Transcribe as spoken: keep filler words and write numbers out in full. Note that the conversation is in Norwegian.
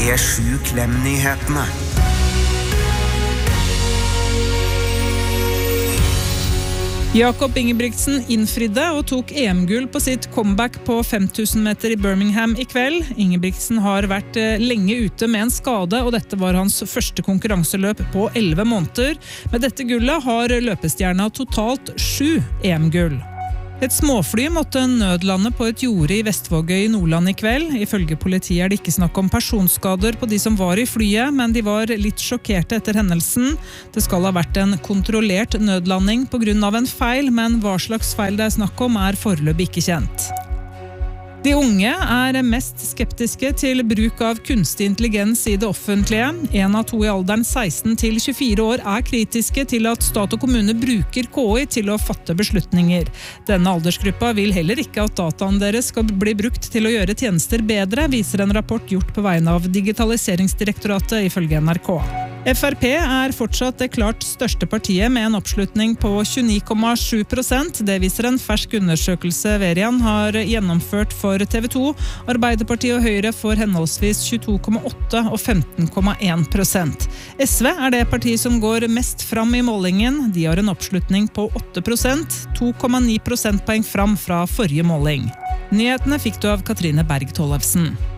P sju Klem-nyhetene. Jakob Ingebrigtsen innfridde og tok E M-gull på sitt comeback på fem tusen meter i Birmingham i kveld. Ingebrigtsen har vært lenge ute med en skade, og dette var hans første konkurranseløp på elleve måneder. Med dette gullet har løpestjerna totalt sju E M-gull. Et småfly måtte nødlande på et jorde i Vestvågøy i Nordland i kveld. Ifølge politiet er det ikke snakk om personskader på de som var i flyet, men de var litt sjokkerte etter hendelsen. Det skal ha vært en kontrollert nødlanding på grunn av en feil, men hva slags feil det er snakk om er foreløpig ikke kjent. De unge er mest skeptiske til bruk av kunstig intelligens i det offentlige. En av to i alderen seksten til tjuefire år er kritiske til at stat og kommune bruker K I til å fatte beslutninger. Denne aldersgruppa vil heller ikke at dataen deres skal bli brukt til å gjøre tjenester bedre, viser en rapport gjort på vegne av Digitaliseringsdirektoratet ifølge N R K. F R P er fortsatt det klart største partiet med en oppslutning på tjueni komma sju prosent. Det viser en fersk undersøkelse Verian har gjennomført for T V to. Arbeiderpartiet og Høyre får henholdsvis tjueto komma åtte og femten komma en prosent. S V er det partiet som går mest fram i målingen. De har en oppslutning på åtte prosent, to komma ni prosentpoeng fram fra forrige måling. Nyhetene fikk du av Katrine Berg Tollefsen.